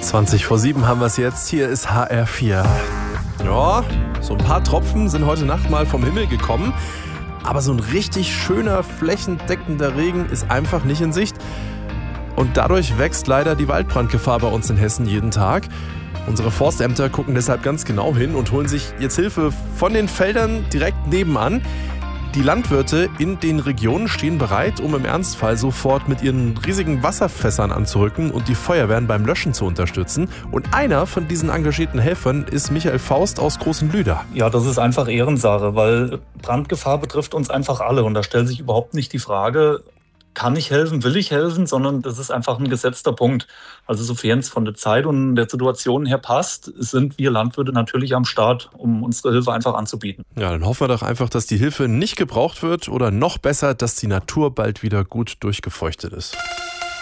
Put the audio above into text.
20:07 haben wir es jetzt. Hier ist HR4. Ja, so ein paar Tropfen sind heute Nacht mal vom Himmel gekommen. Aber so ein richtig schöner, flächendeckender Regen ist einfach nicht in Sicht. Und dadurch wächst leider die Waldbrandgefahr bei uns in Hessen jeden Tag. Unsere Forstämter gucken deshalb ganz genau hin und holen sich jetzt Hilfe von den Feldern direkt nebenan. Die Landwirte in den Regionen stehen bereit, um im Ernstfall sofort mit ihren riesigen Wasserfässern anzurücken und die Feuerwehren beim Löschen zu unterstützen. Und einer von diesen engagierten Helfern ist Michael Faust aus Großenlüder. Ja, das ist einfach Ehrensache, weil Brandgefahr betrifft uns einfach alle. Und da stellt sich überhaupt nicht die Frage, kann ich helfen, will ich helfen, sondern das ist einfach ein gesetzter Punkt. Also sofern es von der Zeit und der Situation her passt, sind wir Landwirte natürlich am Start, um unsere Hilfe einfach anzubieten. Ja, dann hoffen wir doch einfach, dass die Hilfe nicht gebraucht wird oder noch besser, dass die Natur bald wieder gut durchgefeuchtet ist.